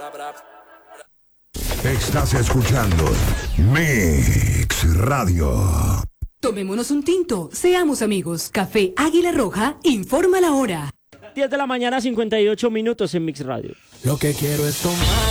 Estás escuchando Mix Radio. Tomémonos un tinto, seamos amigos. Café Águila Roja informa la hora. 10 de la mañana, 58 minutos en Mix Radio. Lo que quiero es tomar